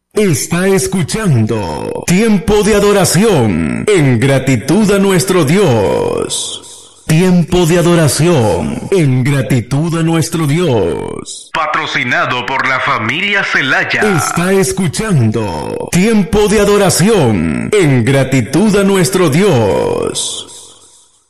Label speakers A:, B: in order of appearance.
A: Está escuchando Tiempo de Adoración en gratitud a nuestro Dios. Tiempo de adoración en gratitud a nuestro Dios. Patrocinado por la familia Celaya. Está escuchando Tiempo de Adoración en gratitud a nuestro Dios.